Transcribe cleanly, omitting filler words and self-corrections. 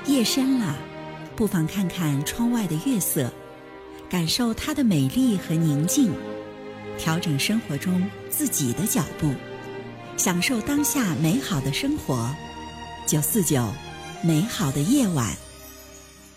夜深了，不妨看看窗外的月色，感受它的美丽和宁静，调整生活中自己的脚步，享受当下美好的生活。949，美好的夜晚。